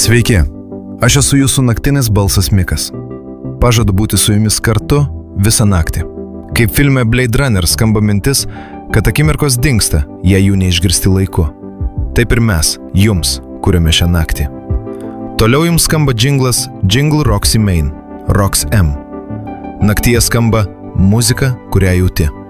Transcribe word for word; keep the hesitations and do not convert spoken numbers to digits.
Sveiki, aš esu jūsų naktinis balsas Mikas. Pažadu būti su jumis kartu visą naktį. Kaip filme Blade Runner skamba mintis, kad akimirkos dingsta, jei jų neišgirsti laiku. Taip ir mes, jums, kuriame šią naktį. Toliau jums skamba džinglas Jingle Roxy Main, Rox M. Naktyje skamba muzika, kurią jauti.